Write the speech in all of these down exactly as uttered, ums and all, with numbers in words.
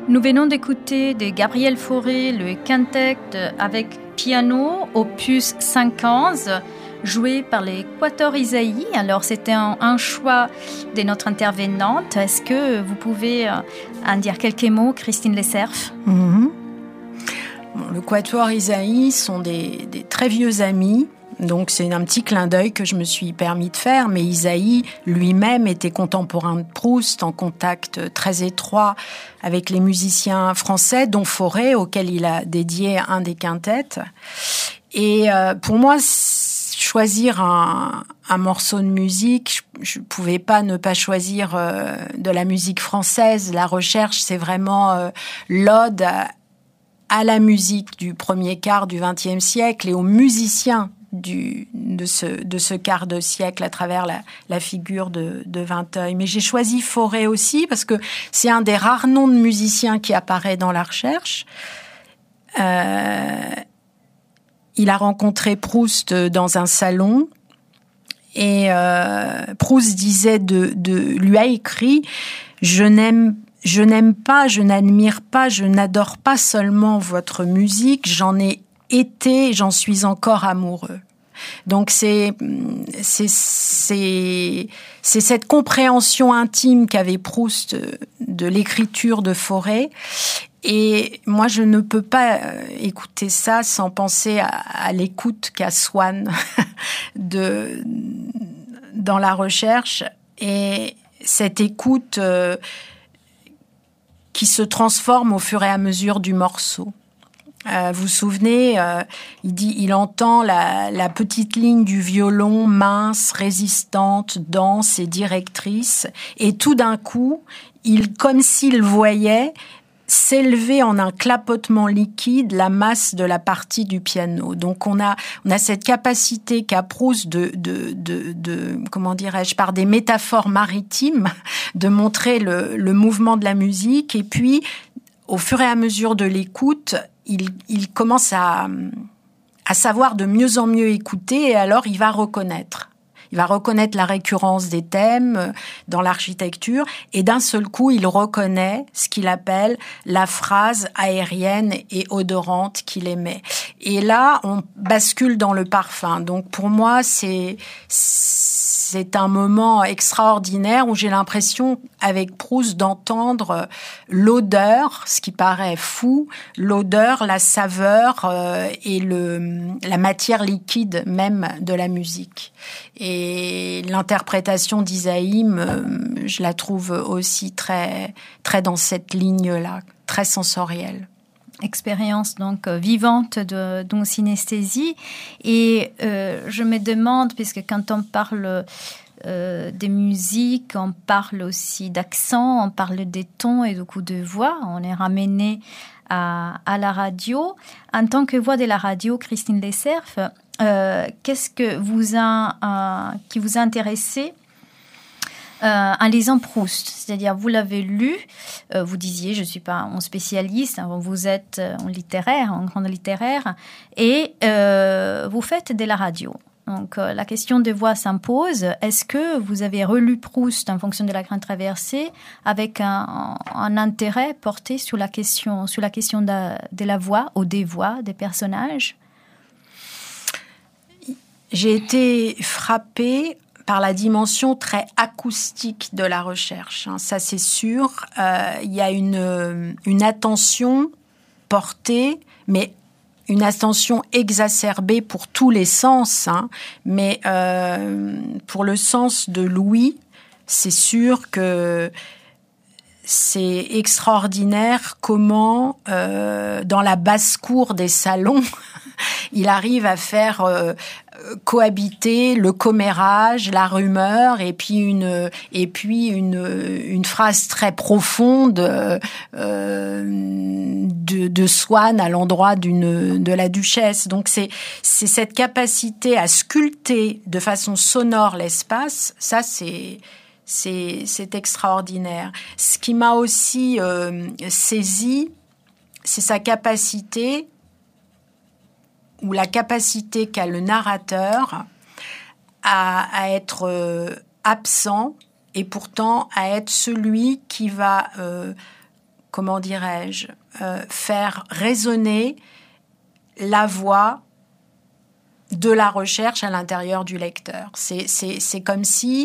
Nous venons d'écouter de Gabriel Fauré le quintet avec piano, opus cinquante, joué par les Quatuors Isaïe. Alors, c'était un, un choix de notre intervenante. Est-ce que vous pouvez en dire quelques mots, Christine Lesserf? Mm-hmm. Bon, le Quatuor Isaïe sont des, des très vieux amis. Donc c'est un petit clin d'œil que je me suis permis de faire, mais Isaïe lui-même était contemporain de Proust, en contact très étroit avec les musiciens français, dont Fauré, auquel il a dédié un des quintets. Et euh, pour moi, choisir un, un morceau de musique, je ne pouvais pas ne pas choisir euh, de la musique française. La recherche, c'est vraiment euh, l'ode à, à la musique du premier quart du vingtième siècle et aux musiciens Du, de, ce, de ce quart de siècle à travers la, la figure de, de Vinteuil. Mais j'ai choisi Fauré aussi parce que c'est un des rares noms de musiciens qui apparaît dans la recherche. Euh, il a rencontré Proust dans un salon et euh, Proust disait de, de, lui a écrit « Je n'aime je n'aime pas, je n'admire pas, je n'adore pas seulement votre musique, j'en ai été, j'en suis encore amoureux. » Donc c'est c'est c'est c'est cette compréhension intime qu'avait Proust de l'écriture de Fauré. Et moi, je ne peux pas écouter ça sans penser à, à l'écoute qu'a Swann de dans la recherche, et cette écoute euh, qui se transforme au fur et à mesure du morceau. Euh, vous vous souvenez, euh, il dit, il entend la, la petite ligne du violon mince, résistante, dense et directrice, et tout d'un coup, il, comme s'il voyait s'élever en un clapotement liquide la masse de la partie du piano. Donc on a on a cette capacité qu'a Proust de de de, de comment dirais-je, par des métaphores maritimes, de montrer le, le mouvement de la musique, et puis au fur et à mesure de l'écoute, il, il commence à, à savoir de mieux en mieux écouter, et alors il va reconnaître. Il va reconnaître la récurrence des thèmes dans l'architecture, et d'un seul coup, il reconnaît ce qu'il appelle la phrase aérienne et odorante qu'il aimait. Et là, on bascule dans le parfum. Donc pour moi, c'est c'est un moment extraordinaire où j'ai l'impression, avec Proust, d'entendre l'odeur, ce qui paraît fou, l'odeur, la saveur euh, et le la matière liquide même de la musique. Et l'interprétation d'Isaïe, je la trouve aussi très très dans cette ligne-là, très sensorielle. Expérience donc euh, vivante de, d'une synesthésie. Et euh, je me demande, puisque quand on parle euh, des musiques, on parle aussi d'accent, on parle des tons et du coup de voix, on est ramené à, à la radio. En tant que voix de la radio, Christine Lesserf, euh, qu'est-ce que vous a, euh, qui vous a intéressé Euh, en lisant Proust, c'est-à-dire vous l'avez lu, euh, vous disiez je suis pas un spécialiste, hein, vous êtes un littéraire, un grand littéraire, et euh, vous faites de la radio. Donc euh, la question des voix s'impose. Est-ce que vous avez relu Proust en fonction de la Grande Traversée avec un, un intérêt porté sur la question, sur la question de, de la voix ou des voix des personnages? J'ai été frappée par la dimension très acoustique de la recherche, hein, ça c'est sûr. Euh, il y a une, une attention portée, mais une attention exacerbée pour tous les sens, hein, mais euh, pour le sens de l'ouïe, c'est sûr que c'est extraordinaire comment, euh, dans la basse-cour des salons, il arrive à faire euh, cohabiter le commérage, la rumeur, et puis une et puis une une phrase très profonde euh, de, de Swann à l'endroit d'une de la duchesse. Donc c'est c'est cette capacité à sculpter de façon sonore l'espace. Ça c'est c'est c'est extraordinaire. Ce qui m'a aussi euh, saisi, c'est sa capacité ou la capacité qu'a le narrateur à, à être euh, absent et pourtant à être celui qui va euh, comment dirais-je, euh, faire résonner la voix de la recherche à l'intérieur du lecteur. C'est, c'est, c'est comme si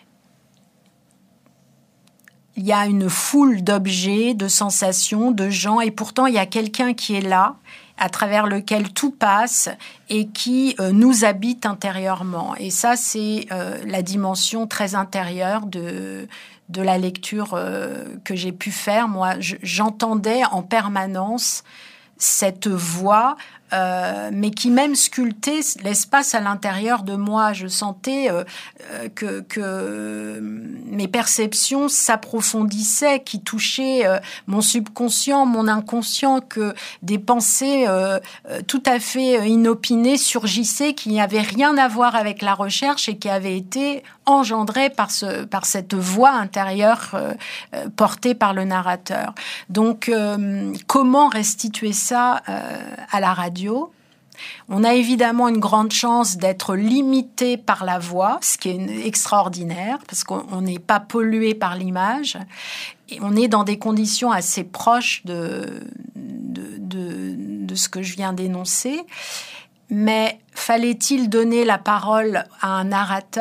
il y a une foule d'objets, de sensations, de gens, et pourtant il y a quelqu'un qui est là, à travers lequel tout passe et qui euh, nous habite intérieurement. Et ça, c'est euh, la dimension très intérieure de, de la lecture euh, que j'ai pu faire. Moi, je, j'entendais en permanence cette voix, euh, mais qui même sculptait l'espace à l'intérieur de moi. Je sentais euh, que, que mes perceptions s'approfondissaient, qui touchaient euh, mon subconscient, mon inconscient, que des pensées euh, tout à fait inopinées surgissaient, qui n'avaient rien à voir avec la recherche et qui avaient été engendrées par, ce, par cette voix intérieure euh, euh, portée par le narrateur. Donc, euh, comment restituer ça euh, à la radio ? On a évidemment une grande chance d'être limité par la voix, ce qui est extraordinaire, parce qu'on n'est pas pollué par l'image. Et on est dans des conditions assez proches de, de, de, de ce que je viens d'énoncer. Mais fallait-il donner la parole à un narrateur ?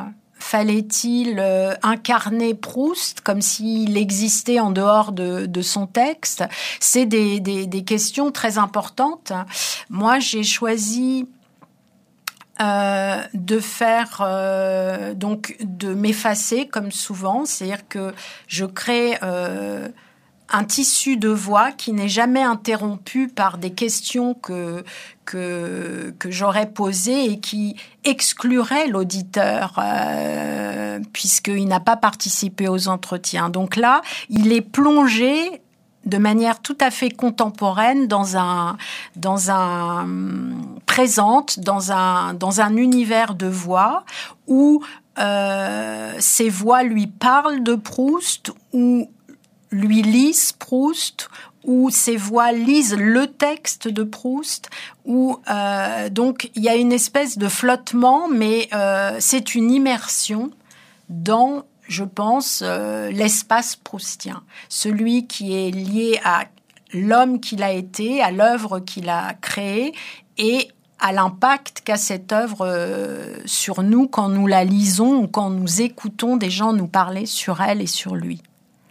Fallait-il euh, incarner Proust comme s'il existait en dehors de, de son texte ? C'est des, des, des questions très importantes. Moi, j'ai choisi euh, de faire, euh, donc, de m'effacer comme souvent. C'est-à-dire que je crée euh, un tissu de voix qui n'est jamais interrompu par des questions que que que j'aurais posées et qui exclurait l'auditeur euh, puisqu'il n'a pas participé aux entretiens. Donc là, il est plongé de manière tout à fait contemporaine dans un dans un présente dans un dans un univers de voix où euh, ces voix lui parlent de Proust, ou lui lisent Proust, où ces voix lisent le texte de Proust, où euh, donc il y a une espèce de flottement, mais euh, c'est une immersion dans, je pense, euh, l'espace proustien, celui qui est lié à l'homme qu'il a été, à l'œuvre qu'il a créée et à l'impact qu'a cette œuvre euh, sur nous quand nous la lisons ou quand nous écoutons des gens nous parler sur elle et sur lui.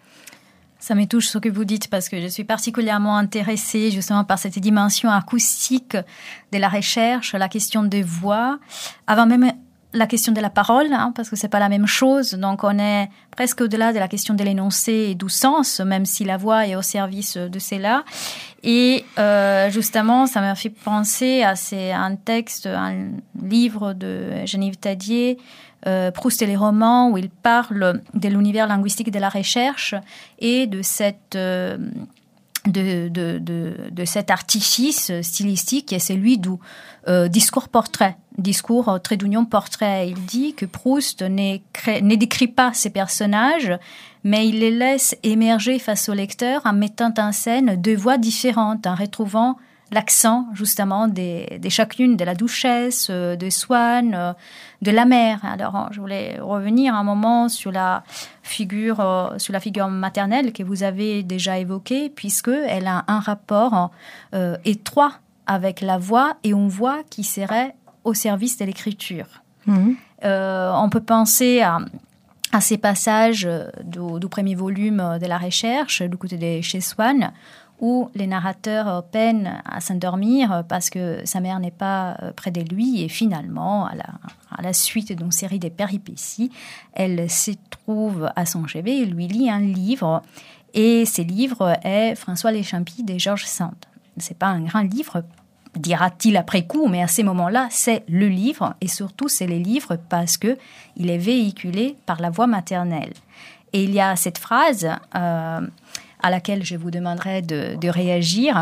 Ça me touche ce que vous dites parce que je suis particulièrement intéressée justement par cette dimension acoustique de la recherche, la question des voix, avant même la question de la parole, hein, parce que c'est pas la même chose. Donc on est presque au-delà de la question de l'énoncé et du sens, même si la voix est au service de cela. Et euh, justement, ça m'a fait penser à c'est un texte, un livre de Geneviève Tadier, Euh, Proust et les romans, où il parle de l'univers linguistique de la recherche et de cette euh, de, de, de, de cet artifice stylistique qui est celui du euh, discours portrait, discours euh, trait d'union portrait. Il dit que Proust ne, crée, ne décrit pas ses personnages, mais il les laisse émerger face au lecteur en mettant en scène deux voix différentes, en retrouvant l'accent justement des, de chacune, de la duchesse, de Swann, de la mère. Alors, je voulais revenir un moment sur la figure, sur la figure maternelle que vous avez déjà évoquée, puisque elle a un rapport euh, étroit avec la voix et une voix qui serait au service de l'écriture. Mmh. Euh, on peut penser à à ces passages du, du premier volume de la recherche, du côté de chez Swann, où les narrateurs peinent à s'endormir parce que sa mère n'est pas près de lui, et finalement, à la, à la suite d'une série de péripéties, elle se trouve à son chevet et lui lit un livre, et ce livre est François Les Champis de George Sand. C'est pas un grand livre, dira-t-il après coup, mais à ces moments-là, c'est le livre, et surtout c'est le livre parce que il est véhiculé par la voix maternelle. Et il y a cette phrase euh, à laquelle je vous demanderai de, de réagir.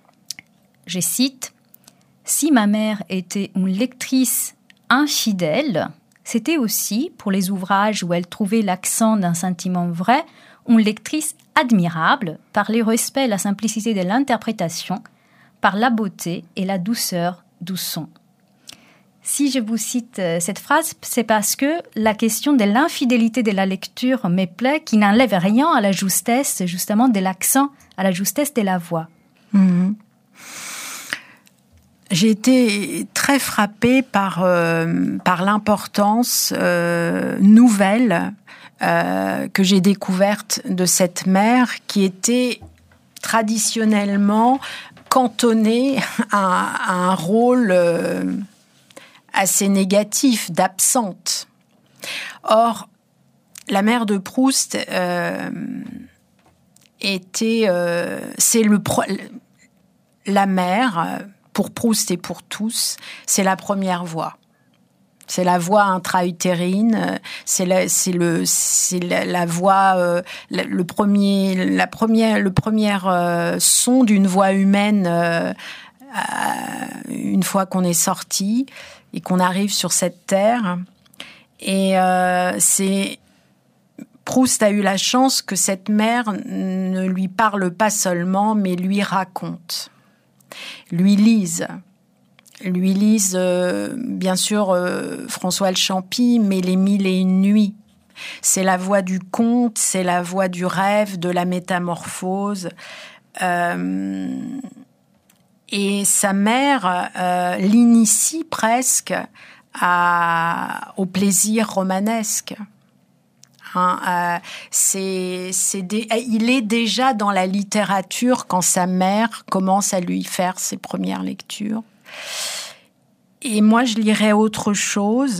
Je cite: « Si ma mère était une lectrice infidèle, c'était aussi, pour les ouvrages où elle trouvait l'accent d'un sentiment vrai, une lectrice admirable par le respect et la simplicité de l'interprétation, par la beauté et la douceur du son. » Si je vous cite cette phrase, c'est parce que la question de l'infidélité de la lecture me plaît, qui n'enlève rien à la justesse, justement, de l'accent, à la justesse de la voix. Mmh. J'ai été très frappée par, euh, par l'importance euh, nouvelle euh, que j'ai découverte de cette mère qui était traditionnellement cantonnée à, à un rôle euh, assez négatif, d'absente. Or, la mère de Proust euh, était... Euh, c'est le pro- la mère... Pour Proust et pour tous, c'est la première voix. C'est la voix intra-utérine, c'est la, c'est le, c'est la, la voix, euh, le premier, la première, le premier euh, son d'une voix humaine euh, euh, une fois qu'on est sorti et qu'on arrive sur cette terre. Et euh, c'est Proust a eu la chance que cette mère ne lui parle pas seulement, mais lui raconte. Lui lisent, lui lisent euh, bien sûr euh, François le Champy, mais les Mille et une nuits. C'est la voix du conte, c'est la voix du rêve, de la métamorphose. Euh, et sa mère euh, l'initie presque à, au plaisir romanesque. Hein, euh, c'est, c'est des, il est déjà dans la littérature quand sa mère commence à lui faire ses premières lectures. Et moi, je lirais autre chose.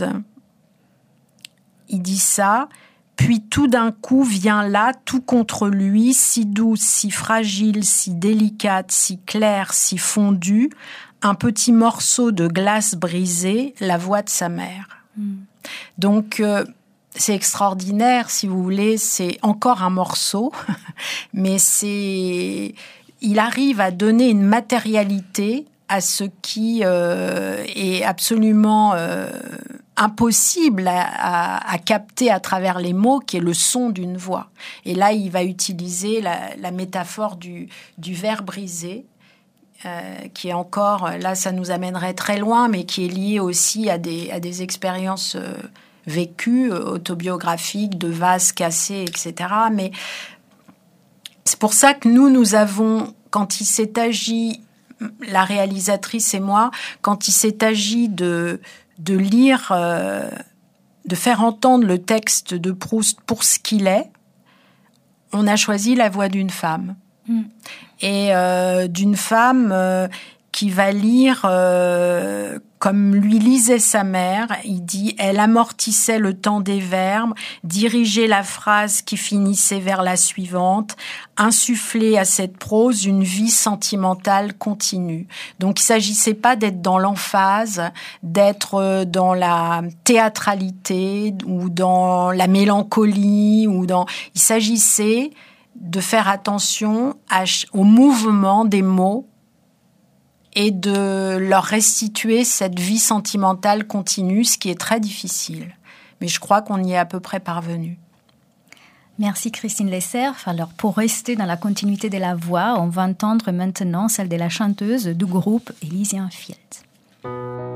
Il dit ça, puis tout d'un coup vient là, tout contre lui, si douce, si fragile, si délicate, si claire, si fondue, un petit morceau de glace brisée, la voix de sa mère. Mm. Donc... Euh, c'est extraordinaire, si vous voulez, c'est encore un morceau, mais c'est, il arrive à donner une matérialité à ce qui euh, est absolument euh, impossible à, à, à capter à travers les mots, qui est le son d'une voix. Et là, il va utiliser la, la métaphore du, du verre brisé, euh, qui est encore, là, ça nous amènerait très loin, mais qui est lié aussi à des, à des expériences euh, vécu, autobiographique, de vases cassés, et cetera. Mais c'est pour ça que nous, nous avons, quand il s'est agi, la réalisatrice et moi, quand il s'est agi de, de lire, euh, de faire entendre le texte de Proust pour ce qu'il est, on a choisi la voix d'une femme. Mmh. Et euh, d'une femme... Euh, qui va lire euh, comme lui lisait sa mère. Il dit « Elle amortissait le temps des verbes, dirigeait la phrase qui finissait vers la suivante, insufflait à cette prose une vie sentimentale continue. » Donc, il ne s'agissait pas d'être dans l'emphase, d'être dans la théâtralité ou dans la mélancolie. Ou dans... Il s'agissait de faire attention à, au mouvement des mots et de leur restituer cette vie sentimentale continue, ce qui est très difficile. Mais je crois qu'on y est à peu près parvenu. Merci Christine Lesser. Alors, pour rester dans la continuité de la voix, on va entendre maintenant celle de la chanteuse du groupe Elysian Fields.